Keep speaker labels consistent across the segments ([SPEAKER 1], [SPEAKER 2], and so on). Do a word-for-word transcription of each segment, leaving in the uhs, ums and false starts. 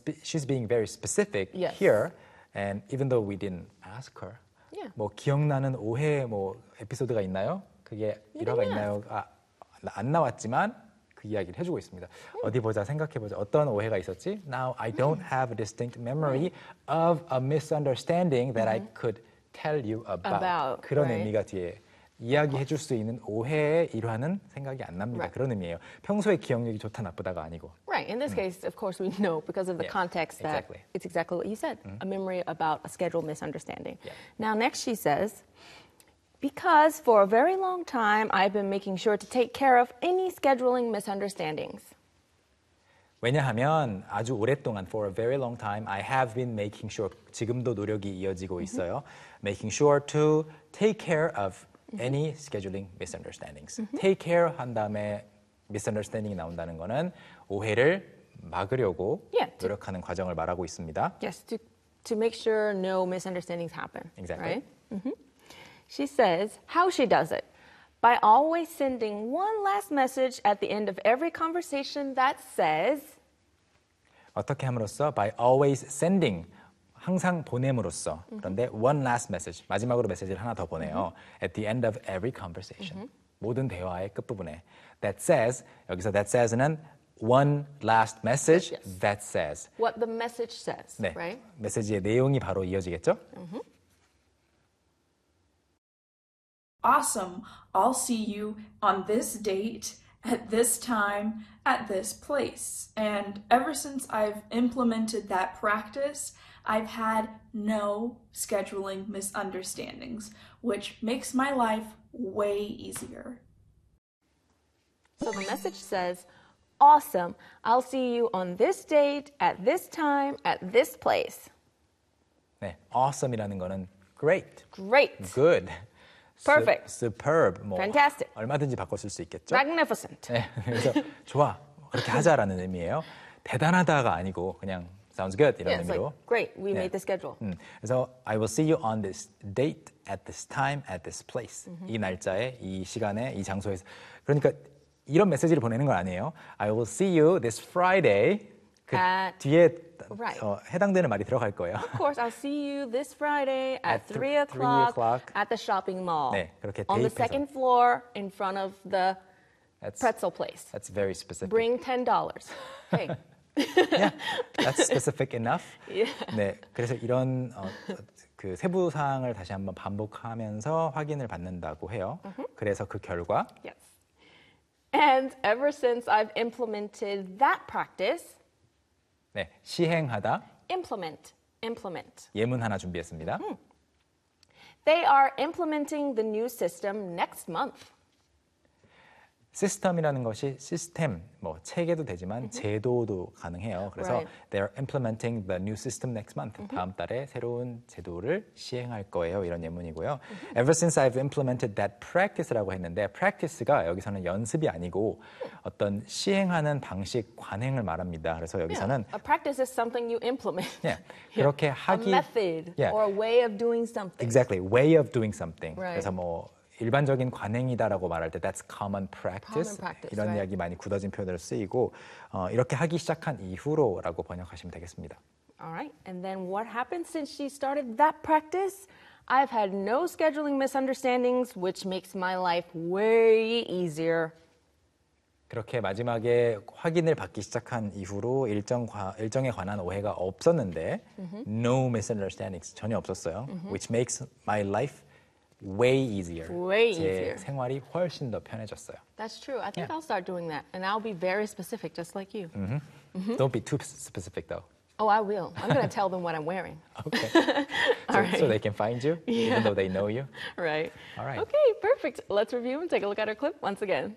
[SPEAKER 1] spe- she's being very specific
[SPEAKER 2] Yes.
[SPEAKER 1] here, and even though we didn't ask her,
[SPEAKER 2] Yeah.
[SPEAKER 1] 뭐 기억나는 오해 뭐 에피소드가 있나요? 그게 일화가 있나요? 아, 안 나왔지만 그 이야기를 해주고 있습니다.
[SPEAKER 2] 음.
[SPEAKER 1] 어디 보자, 생각해보자. 어떤 오해가 있었지? Now I don't have a distinct memory of a misunderstanding that I could tell you about.
[SPEAKER 2] About,
[SPEAKER 1] 그런
[SPEAKER 2] right.
[SPEAKER 1] 의미가 뒤에 이야기해줄 수 있는 오해의 일화는 생각이 안 납니다.
[SPEAKER 2] Right.
[SPEAKER 1] 그런 의미예요. 평소에 기억력이 좋다 나쁘다가 아니고.
[SPEAKER 2] Right. In this case, of course, we know because of the
[SPEAKER 1] Yeah,
[SPEAKER 2] context that
[SPEAKER 1] exactly.
[SPEAKER 2] it's exactly what you said, a memory about a scheduled misunderstanding.
[SPEAKER 1] Yeah.
[SPEAKER 2] Now, next she says, because for a very long time, I've been making sure to take care of any scheduling misunderstandings.
[SPEAKER 1] 왜냐하면 아주 오랫동안 for a very long time I have been making sure 지금도 노력이 이어지고 있어요. Making sure to take care of any scheduling misunderstandings. Take care 한 다음에 misunderstanding이 나온다는 거는 오해를 막으려고
[SPEAKER 2] Yeah, to-
[SPEAKER 1] 노력하는 과정을 말하고 있습니다.
[SPEAKER 2] Yes, to, to make sure no misunderstandings happen.
[SPEAKER 1] Exactly.
[SPEAKER 2] Right? hmm She says how she does it. By always sending one last message at the end of every conversation that says,
[SPEAKER 1] 어떻게 함으로써 by always sending 항상 보냄으로써 그런데 one last message 마지막으로 메시지를 하나 더 보내요. At the end of every conversation 모든 대화의 끝부분에 that says 여기서 that says는 one last message
[SPEAKER 2] Yes, yes.
[SPEAKER 1] that says
[SPEAKER 2] what the message says,
[SPEAKER 1] 네,
[SPEAKER 2] right?
[SPEAKER 1] 메시지의 내용이 바로 이어지겠죠?
[SPEAKER 3] Awesome. I'll see you on this date, at this time, at this place. And ever since I've implemented that practice, I've had no scheduling misunderstandings, which makes my life way easier.
[SPEAKER 2] So the message says, awesome, I'll see you on this date, at this time, at this place.
[SPEAKER 1] 네, awesome이라는 거는 great,
[SPEAKER 2] Great.
[SPEAKER 1] good,
[SPEAKER 2] Perfect.
[SPEAKER 1] su- superb, 뭐
[SPEAKER 2] Fantastic.
[SPEAKER 1] 얼마든지 바꿨을 수 있겠죠?
[SPEAKER 2] Magnificent.
[SPEAKER 1] 네, 그래서 좋아, 그렇게 하자라는 의미예요. 대단하다가 아니고 그냥 sounds good 이런
[SPEAKER 2] Yeah, it's
[SPEAKER 1] 의미로.
[SPEAKER 2] like, great, we
[SPEAKER 1] 네.
[SPEAKER 2] made the schedule.
[SPEAKER 1] 음, 그래서 I will see you on this date, at this time, at this place. 이 날짜에, 이 시간에, 이 장소에서. 그러니까 이런 메시지를 보내는 건 아니에요. I will see you this Friday. 그
[SPEAKER 2] At-
[SPEAKER 1] 뒤에
[SPEAKER 2] Right.
[SPEAKER 1] 어, 해당되는 말이 들어갈 거예요.
[SPEAKER 2] Of course, I'll see you this Friday at,
[SPEAKER 1] At th-
[SPEAKER 2] three
[SPEAKER 1] three
[SPEAKER 2] o'clock
[SPEAKER 1] o'clock.
[SPEAKER 2] at the shopping mall.
[SPEAKER 1] 네, 그렇게
[SPEAKER 2] on the
[SPEAKER 1] 대입해서.
[SPEAKER 2] second floor in front of the
[SPEAKER 1] That's,
[SPEAKER 2] pretzel place.
[SPEAKER 1] that's very specific.
[SPEAKER 2] Bring ten dollars. Hey.
[SPEAKER 1] Yeah, that's specific enough.
[SPEAKER 2] Yeah.
[SPEAKER 1] 네, 그래서 이런 어, 그 세부 사항을 다시 한번 반복하면서 확인을 받는다고 해요. 그래서 그 결과
[SPEAKER 2] Yes. And ever since I've implemented that practice,
[SPEAKER 1] 네, 시행하다
[SPEAKER 2] implement, implement.
[SPEAKER 1] 예문 하나 준비했습니다.
[SPEAKER 2] They are implementing the new system next month.
[SPEAKER 1] 시스템이라는 것이 시스템, 뭐 체계도 되지만 제도도 가능해요. 그래서
[SPEAKER 2] Right.
[SPEAKER 1] they're implementing the new system next month. 다음 달에 새로운 제도를 시행할 거예요. 이런 예문이고요. Ever since I've implemented that practice라고 했는데 practice가 여기서는 연습이 아니고 어떤 시행하는 방식, 관행을 말합니다. 그래서 여기서는
[SPEAKER 2] A practice is something you implement.
[SPEAKER 1] 예, 그렇게
[SPEAKER 2] A
[SPEAKER 1] 하기
[SPEAKER 2] method
[SPEAKER 1] Yeah.
[SPEAKER 2] or a way of doing something.
[SPEAKER 1] Exactly, way of doing something.
[SPEAKER 2] Right.
[SPEAKER 1] 그래서 뭐 일반적인 관행이다라고 말할 때 that's common practice,
[SPEAKER 2] Common practice,
[SPEAKER 1] 이런
[SPEAKER 2] right.
[SPEAKER 1] 이야기 많이 굳어진 표현으로 쓰이고 어, 이렇게 하기 시작한 이후로라고 번역하시면 되겠습니다.
[SPEAKER 2] All right. And then what happened since she started that practice? I've had no scheduling misunderstandings, which makes my life way easier.
[SPEAKER 1] 그렇게 마지막에 확인을 받기 시작한 이후로 일정 과, 일정에 관한 오해가 없었는데 no misunderstandings 전혀 없었어요. Which makes my life way easier.
[SPEAKER 2] Way
[SPEAKER 1] 제
[SPEAKER 2] easier.
[SPEAKER 1] 생활이 훨씬 더 편해졌어요.
[SPEAKER 2] That's true. I think
[SPEAKER 1] Yeah.
[SPEAKER 2] I'll start doing that. And I'll be very specific, just like you.
[SPEAKER 1] Don't be too specific though.
[SPEAKER 2] Oh, I will. I'm going to tell them what I'm wearing.
[SPEAKER 1] Okay. so,
[SPEAKER 2] right.
[SPEAKER 1] so they can find you even though they know you.
[SPEAKER 2] Right.
[SPEAKER 1] All right.
[SPEAKER 2] Okay, perfect. Let's review and take a look at our clip once again.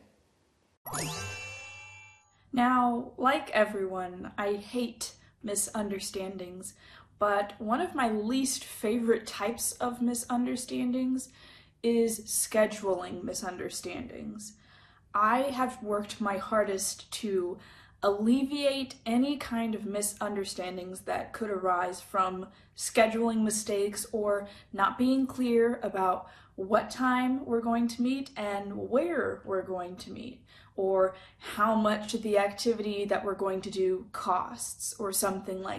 [SPEAKER 3] Now, like everyone, I hate misunderstandings, but one of my least favorite types of misunderstandings is scheduling misunderstandings. I have worked my hardest to alleviate any kind of misunderstandings that could arise from scheduling mistakes or not being clear about what time we're going to meet and where we're going to meet, or how much the activity that we're going to do costs, or something like